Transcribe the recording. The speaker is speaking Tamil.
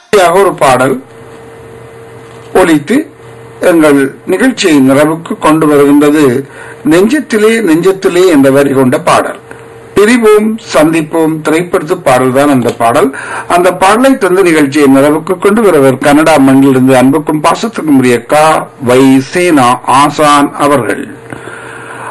ஒரு பாடல் ஒலித்து எங்கள் நிகழ்ச்சியை நிறைவுக்கு கொண்டு வருகின்றது. நெஞ்சத்திலே நெஞ்சத்திலே என்ற வரி கொண்ட பாடல். பிரிவோம் சந்திப்போம் திரைப்படத்து பாடல் தான் அந்த பாடல். அந்த பாடலை தந்த நிகழ்ச்சியை நிறைவுக்கு கொண்டு வருவர் கனடா மண்ணிலிருந்து அன்புக்கும் பாசத்துக்கும் உரிய வை சேனா ஆசான் அவர்கள்.